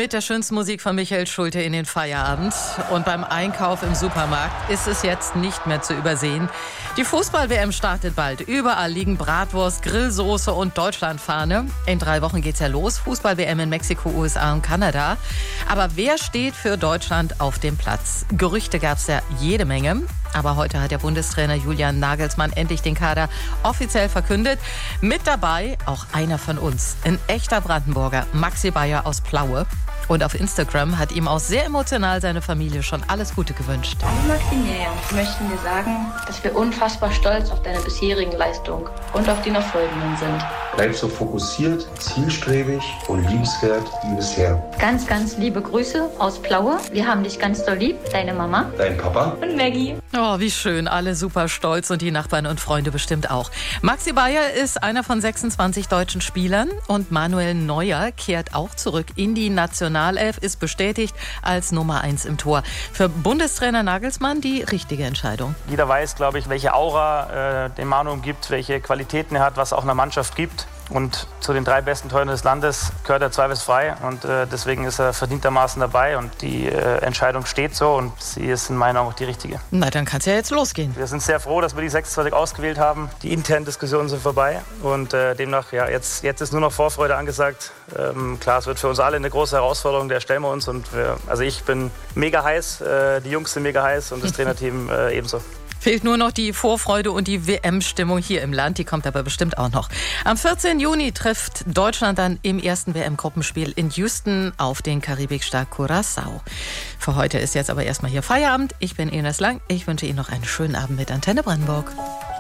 mit der schönsten Musik von Michael Schulte in den Feierabend. Und beim Einkauf im Supermarkt ist es jetzt nicht mehr zu übersehen. Die Fußball-WM startet bald. Überall liegen Bratwurst, Grillsoße und Deutschlandfahne. In 3 Wochen geht's ja los. Fußball-WM in Mexiko, USA und Kanada. Aber wer steht für Deutschland auf dem Platz? Gerüchte gab's ja jede Menge. Aber heute hat der Bundestrainer Julian Nagelsmann endlich den Kader offiziell verkündet. Mit dabei auch einer von uns, ein echter Brandenburger, Maxi Bayer aus Plaue. Und auf Instagram hat ihm auch sehr emotional seine Familie schon alles Gute gewünscht. Hallo Maximilian, wir möchten dir sagen, dass wir unfassbar stolz auf deine bisherigen Leistungen und auf die noch folgenden sind. Bleib so fokussiert, zielstrebig und liebenswert wie bisher. Ganz, ganz liebe Grüße aus Plaue. Wir haben dich ganz doll lieb. Deine Mama. Dein Papa. Und Maggie. Oh, wie schön. Alle super stolz und die Nachbarn und Freunde bestimmt auch. Maxi Bayer ist einer von 26 deutschen Spielern und Manuel Neuer kehrt auch zurück in die Nationalelf, ist bestätigt als Nummer 1 im Tor. Für Bundestrainer Nagelsmann die richtige Entscheidung. Jeder weiß, glaube ich, welche Aura den Manu gibt, welche Qualitäten er hat, was auch einer Mannschaft gibt. Und zu den 3 besten Torhütern des Landes gehört er zweifelsfrei. Und deswegen ist er verdientermaßen dabei. Und die Entscheidung steht so und sie ist in meiner Augen auch die richtige. Na, dann kann es ja jetzt losgehen. Wir sind sehr froh, dass wir die 26 ausgewählt haben. Die internen Diskussionen sind vorbei. Und demnach, ja, jetzt ist nur noch Vorfreude angesagt. Klar, es wird für uns alle eine große Herausforderung, der stellen wir uns. Und also ich bin mega heiß, die Jungs sind mega heiß und das Trainerteam ebenso. Fehlt nur noch die Vorfreude und die WM-Stimmung hier im Land. Die kommt aber bestimmt auch noch. Am 14. Juni trifft Deutschland dann im ersten WM-Gruppenspiel in Houston auf den Karibikstaat Curaçao. Für heute ist jetzt aber erstmal hier Feierabend. Ich bin Ines Lang. Ich wünsche Ihnen noch einen schönen Abend mit Antenne Brandenburg.